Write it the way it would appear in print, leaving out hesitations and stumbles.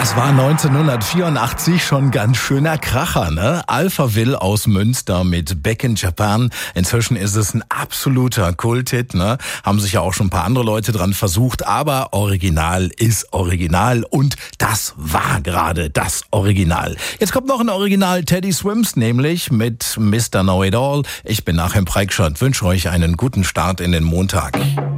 Das war 1984 schon ganz schöner Kracher, ne? Alphaville aus Münster mit Back in Japan. Inzwischen ist es ein absoluter Kulthit, ne? Haben sich ja auch schon ein paar andere Leute dran versucht, aber Original ist Original und das war gerade das Original. Jetzt kommt noch ein Original Teddy Swims, nämlich mit Mr. Know-It-All. Ich bin Achim Preikschat, wünsche euch einen guten Start in den Montag.